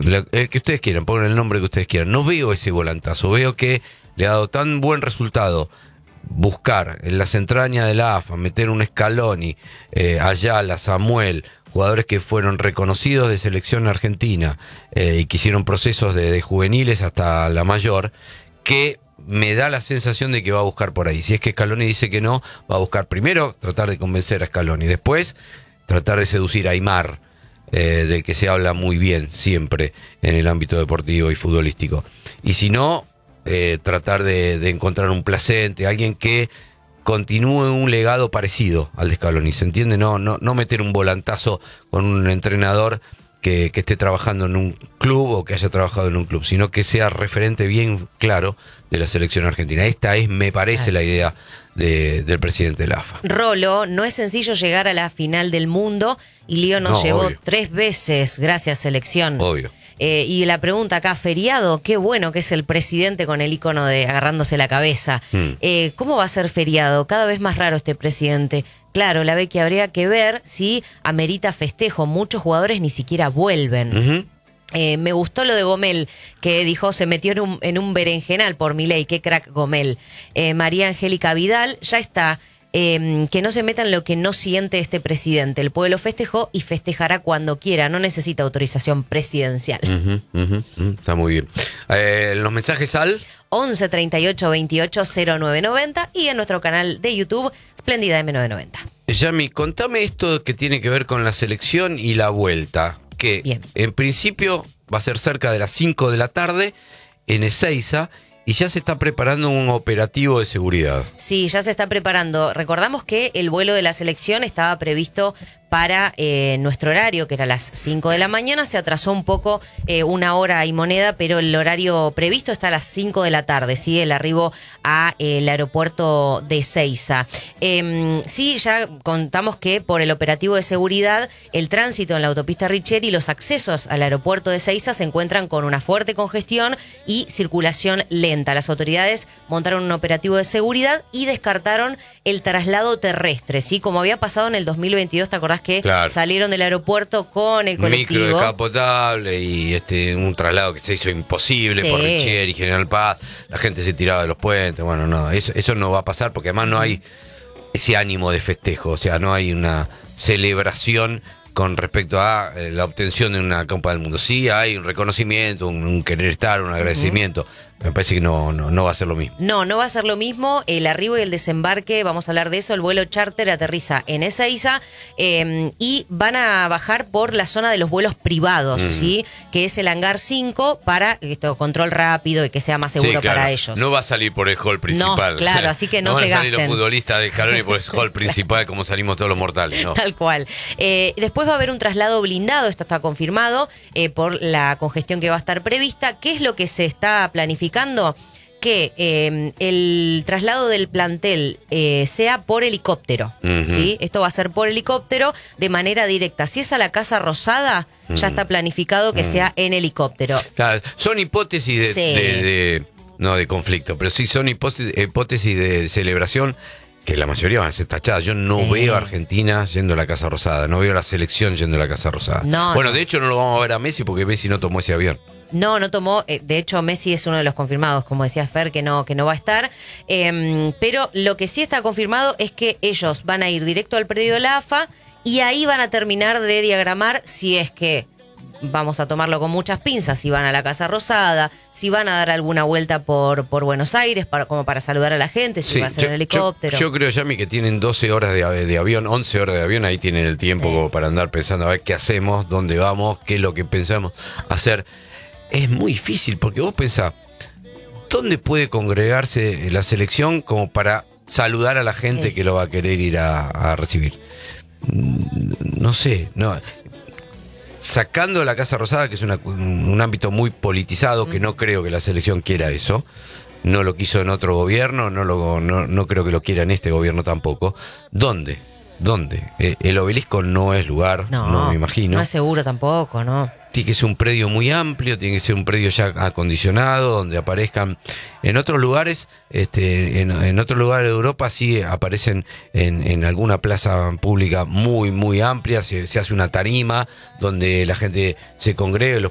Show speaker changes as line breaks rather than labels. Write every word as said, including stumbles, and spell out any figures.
el que ustedes quieran, pongan el nombre que ustedes quieran. No veo ese volantazo, veo que le ha dado tan buen resultado buscar en las entrañas de la A F A, meter un Scaloni, eh, Ayala, Samuel, jugadores que fueron reconocidos de selección argentina eh, y que hicieron procesos de, de juveniles hasta la mayor, que me da la sensación de que va a buscar por ahí. Si es que Scaloni dice que no, va a buscar primero tratar de convencer a Scaloni, después tratar de seducir a Aimar, eh, del que se habla muy bien siempre en el ámbito deportivo y futbolístico. Y si no, eh, tratar de, de encontrar un placente, alguien que continúe un legado parecido al de Scaloni, ¿se entiende? No, no, no meter un volantazo con un entrenador que, que esté trabajando en un club o que haya trabajado en un club, sino que sea referente bien claro de la selección argentina. Esta es, me parece, claro, la idea de, del presidente de la A F A.
Rolo, no es sencillo llegar a la final del mundo y Lío nos no, llevó obvio. tres veces, gracias selección.
Obvio.
Eh, y la pregunta acá, feriado, qué bueno que es el presidente con el icono de agarrándose la cabeza. Mm. Eh, ¿Cómo va a ser feriado? Cada vez más raro este presidente. Claro, la ve que habría que ver si amerita festejo. Muchos jugadores ni siquiera vuelven. Uh-huh. Eh, me gustó lo de Gomel, que dijo se metió en un, en un berenjenal por Milei. Qué crack Gomel. Eh, María Angélica Vidal, ya está. Eh, que no se meta en lo que no siente este presidente. El pueblo festejó y festejará cuando quiera. No necesita autorización presidencial.
Uh-huh, uh-huh, uh-huh. Está muy bien. Eh, los mensajes al
once treinta y ocho veintiocho cero nueve noventa y en nuestro canal de YouTube Splendida M novecientos noventa.
Yami, contame esto que tiene que ver con la selección y la vuelta. Que bien, en principio va a ser cerca de las cinco de la tarde en Ezeiza. Y ya se está preparando un operativo de seguridad.
Sí, ya se está preparando. Recordamos que el vuelo de la selección estaba previsto para eh, nuestro horario, que era las cinco de la mañana. Se atrasó un poco, eh, una hora y moneda, pero el horario previsto está a las cinco de la tarde, ¿sí? El arribo a eh, el aeropuerto de Ezeiza. Eh, sí, ya contamos que por el operativo de seguridad, el tránsito en la autopista Richeri y los accesos al aeropuerto de Ezeiza se encuentran con una fuerte congestión y circulación lenta. Las autoridades montaron un operativo de seguridad y descartaron el traslado terrestre, ¿sí? Como había pasado en el dos mil veintidós, ¿te acordás que claro, salieron del aeropuerto con el colectivo?
Micro descapotable y este un traslado que se hizo imposible, sí, por Richeri y General Paz. La gente se tiraba de los puentes. Bueno, no, eso, eso no va a pasar porque además no hay ese ánimo de festejo. O sea, no hay una celebración con respecto a eh, la obtención de una Copa del Mundo. Sí hay un reconocimiento, un, un querer estar, un agradecimiento. Uh-huh. Me parece que no, no, no va a ser lo mismo.
No, no va a ser lo mismo. El arribo y el desembarque, vamos a hablar de eso. El vuelo charter aterriza en Ezeiza eh, y van a bajar por la zona de los vuelos privados, mm. ¿sí? Que es el hangar cinco para esto, control rápido y que sea más seguro, sí, claro, para ellos.
No va a salir por el hall principal.
No, claro, así que no, no se gasten. No van a salir los
futbolistas de Scaloni por el hall principal como salimos todos los mortales, ¿no?
Tal cual. Eh, después va a haber un traslado blindado, esto está confirmado, eh, por la congestión que va a estar prevista. ¿Qué es lo que se está planificando? Que eh, el traslado del plantel eh, sea por helicóptero, uh-huh. ¿sí? Esto va a ser por helicóptero de manera directa. Si es a la Casa Rosada, uh-huh. ya está planificado que uh-huh. sea en helicóptero.
Claro, son hipótesis de, sí. de, de no de conflicto, pero sí son hipótesis, hipótesis de celebración que la mayoría van a ser tachadas. Yo no sí. veo a Argentina yendo a la Casa Rosada, no veo a la selección yendo a la Casa Rosada. No, bueno, no. de hecho no lo vamos a ver a Messi porque Messi no tomó ese avión.
No, no tomó. De hecho, Messi es uno de los confirmados, como decía Fer, que no, que no va a estar. Eh, pero lo que sí está confirmado es que ellos van a ir directo al predio de la A F A y ahí van a terminar de diagramar si es que, vamos a tomarlo con muchas pinzas, si van a la Casa Rosada, si van a dar alguna vuelta por, por Buenos Aires para, como para saludar a la gente, si sí, va a ser yo, el helicóptero.
Yo, yo creo, Yami, que tienen doce horas de, de avión, once horas de avión, ahí tienen el tiempo sí. como para andar pensando a ver qué hacemos, dónde vamos, qué es lo que pensamos hacer. Es muy difícil porque vos pensás, ¿dónde puede congregarse la selección como para saludar a la gente sí. que lo va a querer ir a, a recibir? No sé, no. Sacando la Casa Rosada, que es una, un ámbito muy politizado, que no creo que la selección quiera eso, no lo quiso en otro gobierno, no, lo, no, no creo que lo quiera en este gobierno tampoco. ¿Dónde? ¿Dónde? El obelisco no es lugar, no, no me imagino.
No es seguro tampoco, ¿no?
Tiene que ser un predio muy amplio, tiene que ser un predio ya acondicionado, donde aparezcan en otros lugares, este, en, en otros lugares de Europa sí aparecen en, en alguna plaza pública muy, muy amplia, se, se hace una tarima donde la gente se congrega, los